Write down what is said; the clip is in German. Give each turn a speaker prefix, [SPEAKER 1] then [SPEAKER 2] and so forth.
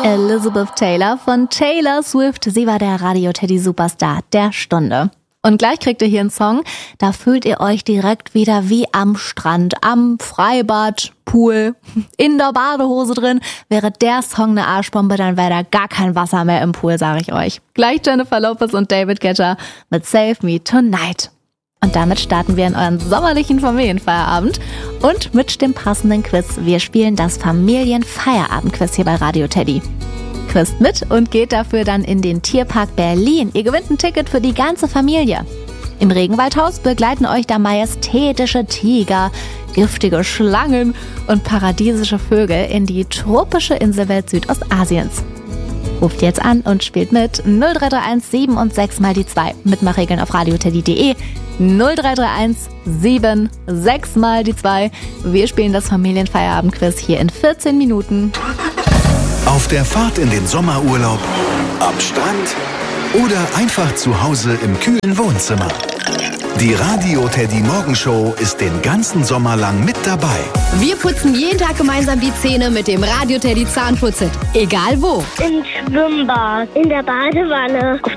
[SPEAKER 1] Elizabeth Taylor von Taylor Swift. Sie war der Radio Teddy Superstar der Stunde. Und gleich kriegt ihr hier einen Song, da fühlt ihr euch direkt wieder wie am Strand, am Freibad, Pool, in der Badehose drin. Wäre der Song eine Arschbombe, dann wäre da gar kein Wasser mehr im Pool, sage ich euch. Gleich Jennifer Lopez und David Guetta mit Save Me Tonight. Und damit starten wir in euren sommerlichen Familienfeierabend und mit dem passenden Quiz. Wir spielen das Familienfeierabend-Quiz hier bei Radio Teddy. Quizt mit und geht dafür dann in den Tierpark Berlin. Ihr gewinnt ein Ticket für die ganze Familie. Im Regenwaldhaus begleiten euch da majestätische Tiger, giftige Schlangen und paradiesische Vögel in die tropische Inselwelt Südostasiens. Ruft jetzt an und spielt mit 0331 7 und 6 mal die 2. Mitmachregeln auf radioteddy.de 0331 7 6 mal die 2. Wir spielen das Familienfeierabend-Quiz hier in 14 Minuten.
[SPEAKER 2] Auf der Fahrt in den Sommerurlaub, am Strand oder einfach zu Hause im kühlen Wohnzimmer. Die Radio Teddy Morgenshow ist den ganzen Sommer lang mit dabei.
[SPEAKER 3] Wir putzen jeden Tag gemeinsam die Zähne mit dem Radio Teddy Zahnputzit. Egal wo.
[SPEAKER 4] Im Schwimmbad, in der Badewanne, auf